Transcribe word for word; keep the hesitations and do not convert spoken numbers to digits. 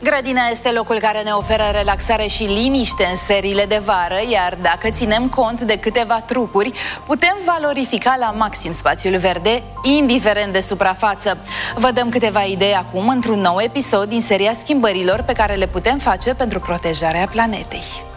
Grădina este locul care ne oferă relaxare și liniște în seriile de vară, iar dacă ținem cont de câteva trucuri, putem valorifica la maxim spațiul verde, indiferent de suprafață. Vă dăm câteva idei acum într-un nou episod din seria schimbărilor pe care le putem face pentru protejarea planetei.